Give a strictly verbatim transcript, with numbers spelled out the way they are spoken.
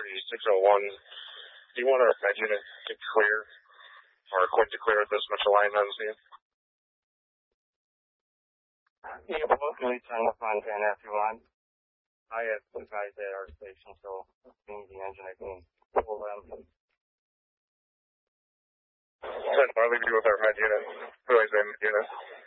six oh one. Do you want our med unit to clear, or quick to clear this Mitchell line on scene? Yeah, but we'll really turn the front end if you want. I have two guys at our station, so being the engine, I can pull them. I'll leave you with our med unit. Who is in med unit?